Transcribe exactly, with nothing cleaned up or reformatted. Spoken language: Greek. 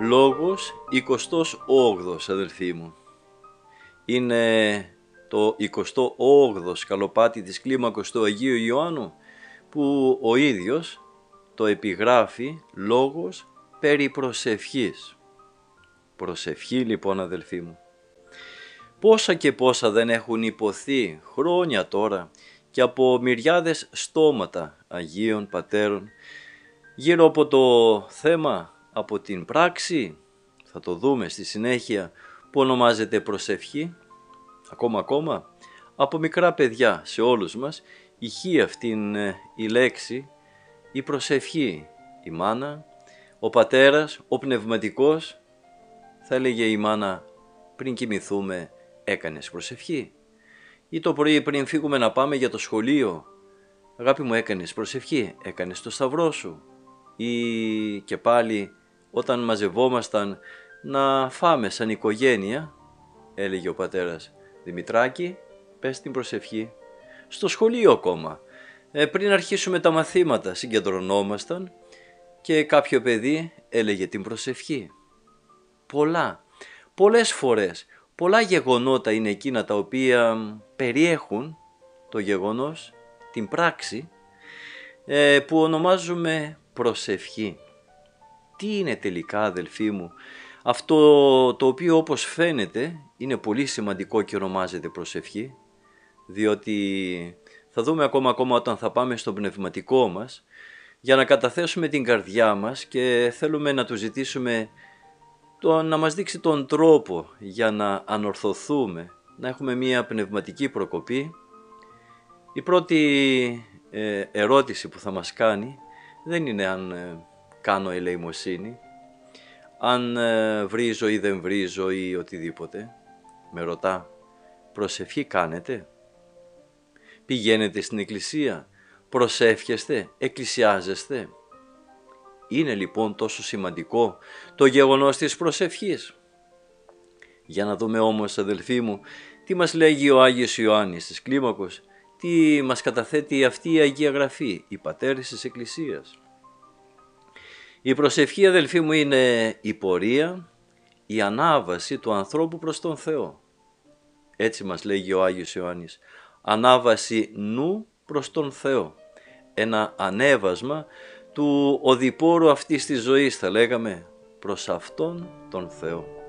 Λόγος εικοστός όγδοος, αδελφοί μου. Είναι το εικοστό όγδοο σκαλοπάτι της κλίμακος του Αγίου Ιωάννου, που ο ίδιος το επιγράφει λόγος περί προσευχής. Προσευχή λοιπόν, αδελφοί μου. Πόσα και πόσα δεν έχουν υποθεί χρόνια τώρα και από μυριάδες στόματα Αγίων Πατέρων γύρω από το θέμα, από την πράξη, θα το δούμε στη συνέχεια, που ονομάζεται προσευχή. Ακόμα ακόμα από μικρά παιδιά σε όλους μας ηχεί αυτήν η λέξη, η προσευχή. Η μάνα, ο πατέρας, ο πνευματικός, θα έλεγε η μάνα πριν κοιμηθούμε, έκανες προσευχή? Ή το πρωί πριν φύγουμε να πάμε για το σχολείο, αγάπη μου, έκανες προσευχή? Έκανες το σταυρό σου? Ή και πάλι όταν μαζευόμασταν να φάμε σαν οικογένεια, έλεγε ο πατέρας, Δημητράκη, πες την προσευχή. Στο σχολείο ακόμα, ε, πριν αρχίσουμε τα μαθήματα, συγκεντρωνόμασταν και κάποιο παιδί έλεγε την προσευχή. Πολλά, πολλές φορές, πολλά γεγονότα είναι εκείνα τα οποία περιέχουν το γεγονός, την πράξη, ε, που ονομάζουμε προσευχή. Τι είναι τελικά, αδελφοί μου, αυτό το οποίο όπως φαίνεται είναι πολύ σημαντικό και ονομάζεται προσευχή, διότι θα δούμε ακόμα ακόμα όταν θα πάμε στο πνευματικό μας, για να καταθέσουμε την καρδιά μας και θέλουμε να του ζητήσουμε το, να μας δείξει τον τρόπο για να ανορθωθούμε, να έχουμε μια πνευματική προκοπή. Η πρώτη ε, ερώτηση που θα μας κάνει δεν είναι αν ε, κάνω ελεημοσύνη, αν ε, βρίζω ή δεν βρίζω ή οτιδήποτε. Με ρωτά, προσευχή κάνετε? Πηγαίνετε στην εκκλησία? Προσεύχεστε? Εκκλησιάζεστε? Είναι λοιπόν τόσο σημαντικό το γεγονός της προσευχής? Για να δούμε όμως, αδελφοί μου, τι μας λέγει ο Άγιος Ιωάννης της Κλίμακος, τι μας καταθέτει αυτή η Αγία Γραφή, οι πατέρες της Εκκλησίας. Η προσευχή, αδελφοί μου, είναι η πορεία, η ανάβαση του ανθρώπου προς τον Θεό. Έτσι μας λέγει ο Άγιος Ιωάννης, ανάβαση νου προς τον Θεό. Ένα ανέβασμα του οδηπόρου αυτής της ζωής, θα λέγαμε, προς αυτόν τον Θεό.